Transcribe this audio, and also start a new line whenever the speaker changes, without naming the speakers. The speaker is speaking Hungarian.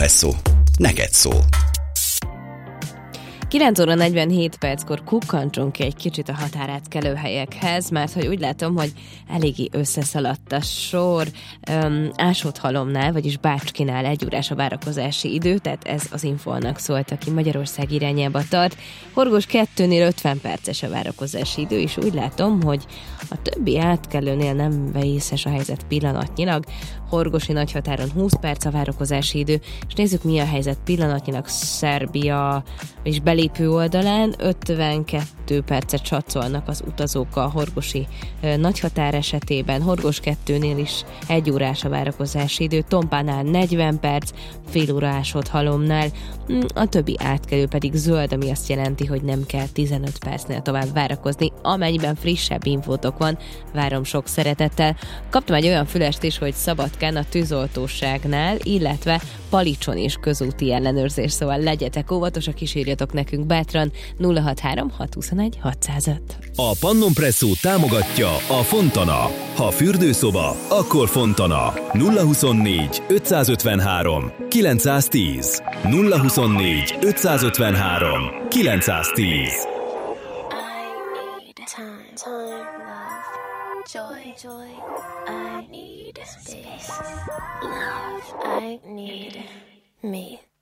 Presszó. Neked szól.
9 óra 47 perckor kukkantsunk ki egy kicsit a határátkelő helyekhez, mert hogy úgy látom, hogy eléggé összeszaladt a sor. Ásóthalomnál, vagyis Bácskinál 1 órás a várakozási idő, tehát ez az Infolnak szólt, aki Magyarország irányába tart. Horgos 2-nél 50 perces a várakozási idő, és úgy látom, hogy a többi átkelőnél nem vészes a helyzet pillanatnyilag. Horgosi nagyhatáron 20 perc a várakozási idő, és nézzük, mi a helyzet pillanatnyilag Szerbia és belépő oldalán. 52 percet satszolnak az utazók a horgosi nagyhatár esetében. Horgos 2-nél is 1 órás a várakozási idő, Tompánál 40 perc, fél óra Ásóthalomnál, a többi átkelő pedig zöld, ami azt jelenti, hogy nem kell 15 percnél tovább várakozni. Amennyiben frissebb infótok van, várom sok szeretettel. Kaptam egy olyan fülest is, hogy Szabadkán a tűzoltóságnál, illetve Palicson is közúti ellenőrzés, szóval legyetek óvatosak, és írjatok nekünk bátran 063 621 605.
A Pannon Presszó támogatja a Fontana. Ha fürdőszoba, akkor Fontana. 024 553 910. 024 553 910.
Joy. I need space. Love. I need me.